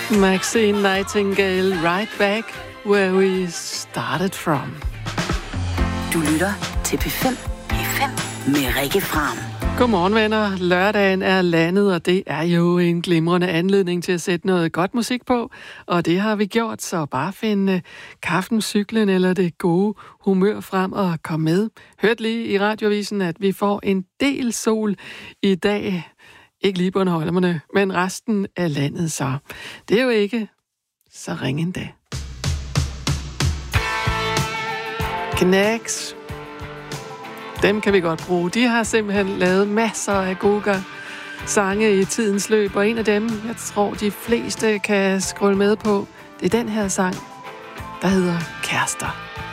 Maxine Nightingale, Right Back Where We Started From. Du lytter til P5 med Rikke Fram. Godmorgen, venner. Lørdagen er landet, og det er jo en glimrende anledning til at sætte noget godt musik på. Og det har vi gjort, så bare finde kaffen, cyklen eller det gode humør frem og kom med. Hørte lige i radiovisen, at vi får en del sol i dag. Ikke lige Bornholmerne, men resten af landet så. Det er jo ikke så ringe endda. Knacks. Dem kan vi godt bruge. De har simpelthen lavet masser af gode sange i tidens løb, og en af dem, jeg tror, de fleste kan scrolle med på, det er den her sang, der hedder Kærester.